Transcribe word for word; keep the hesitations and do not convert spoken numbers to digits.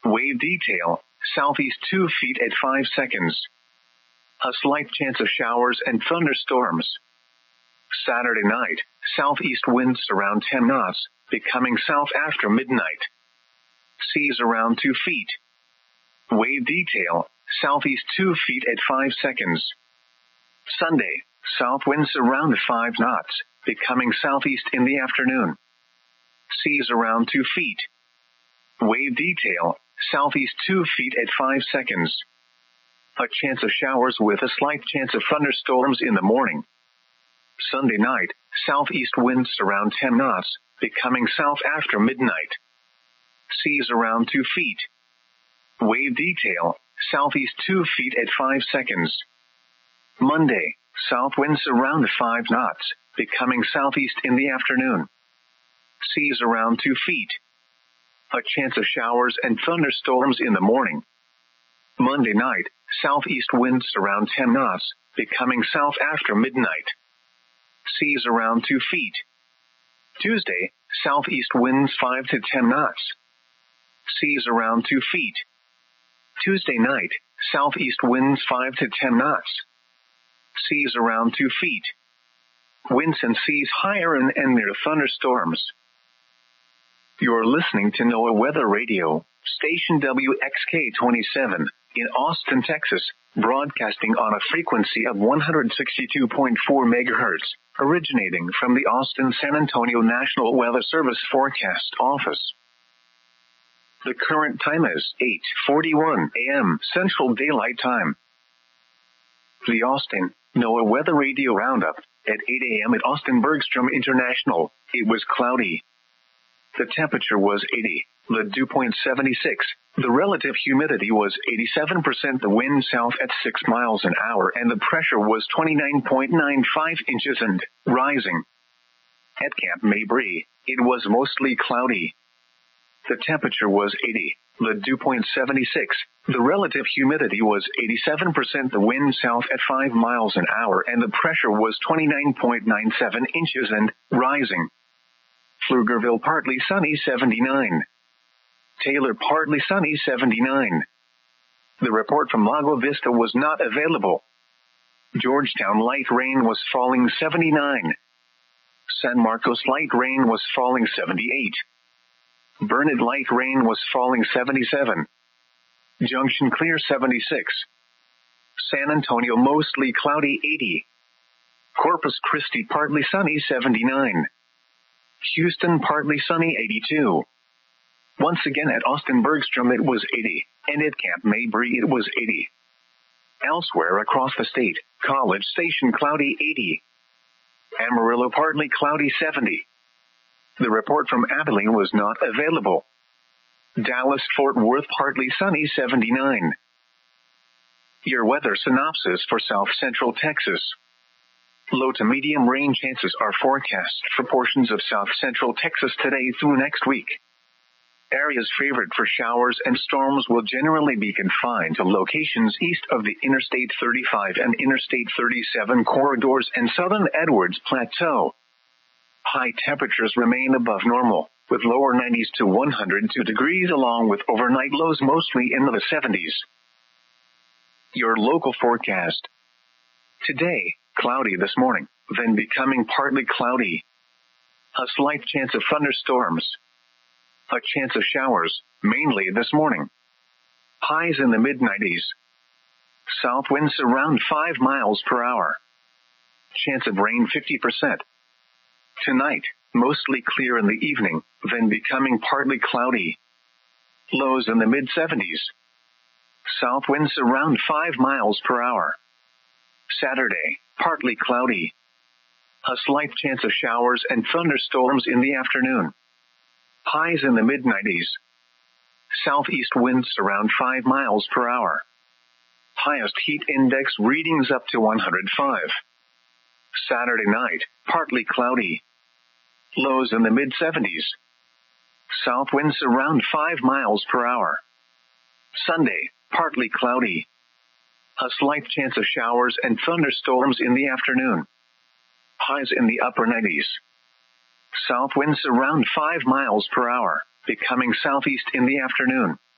Wave detail, southeast two feet at five seconds. A slight chance of showers and thunderstorms. Saturday night, southeast winds around ten knots, becoming south after midnight. Seas around two feet. Wave detail, southeast two feet at five seconds. Sunday, south winds around five knots, becoming southeast in the afternoon. Seas around two feet. Wave detail, southeast two feet at five seconds. A chance of showers with a slight chance of thunderstorms in the morning. Sunday night, southeast winds around ten knots, becoming south after midnight. Seas around two feet. Wave detail, southeast two feet at five seconds. Monday, south winds around five knots, becoming southeast in the afternoon. Seas around two feet. A chance of showers and thunderstorms in the morning. Monday night, southeast winds around ten knots, becoming south after midnight. Seas around two feet. Tuesday, southeast winds five to ten knots. Seas around two feet. Tuesday night, southeast winds five to ten knots. Seas around two feet. Winds and seas higher and, and near thunderstorms. You're listening to NOAA Weather Radio, station W X K twenty-seven, in Austin, Texas, broadcasting on a frequency of one hundred sixty-two point four megahertz, originating from the Austin-San Antonio National Weather Service Forecast Office. The current time is eight forty-one a.m. Central Daylight Time. The Austin NOAA Weather Radio Roundup. At eight a.m. at Austin Bergstrom International, it was cloudy. The temperature was eighty, the dew point seventy-six, the relative humidity was eighty-seven percent, the wind south at six miles an hour, and the pressure was twenty-nine point nine five inches and rising. At Camp Mabry, it was mostly cloudy. The temperature was eighty, the dew point seventy-six, the relative humidity was eighty-seven percent, the wind south at five miles an hour, and the pressure was twenty-nine point nine seven inches and rising. Pflugerville partly sunny seventy-nine. Taylor partly sunny seventy-nine. The report from Lago Vista was not available. Georgetown light rain was falling seventy-nine. San Marcos light rain was falling seventy-eight. Burnett light rain was falling seventy-seven. Junction clear seventy-six. San Antonio mostly cloudy eighty. Corpus Christi partly sunny seventy-nine. Houston partly sunny eighty-two. Once again at Austin Bergstrom it was eighty, and at Camp Mabry it was eighty. Elsewhere across the state, College Station cloudy eighty. Amarillo partly cloudy seventy. The report from Abilene was not available. Dallas-Fort Worth partly sunny seventy-nine. Your weather synopsis for South Central Texas. Low to medium rain chances are forecast for portions of South Central Texas today through next week. Areas favored for showers and storms will generally be confined to locations east of the Interstate thirty-five and Interstate thirty-seven corridors and southern Edwards Plateau. High temperatures remain above normal, with lower nineties to one hundred two degrees along with overnight lows mostly in the seventies. Your local forecast. Today, cloudy this morning, then becoming partly cloudy. A slight chance of thunderstorms. A chance of showers, mainly this morning. Highs in the mid nineties. South winds around five miles per hour. Chance of rain fifty percent. Tonight, mostly clear in the evening, then becoming partly cloudy. Lows in the mid seventies. South winds around five miles per hour. Saturday, partly cloudy. A slight chance of showers and thunderstorms in the afternoon. Highs in the mid nineties. Southeast winds around five miles per hour. Highest heat index readings up to one hundred five. Saturday night, partly cloudy. Lows in the mid seventies. South winds around five miles per hour. Sunday, partly cloudy. A slight chance of showers and thunderstorms in the afternoon. Highs in the upper nineties. South winds around five miles per hour, becoming southeast in the afternoon.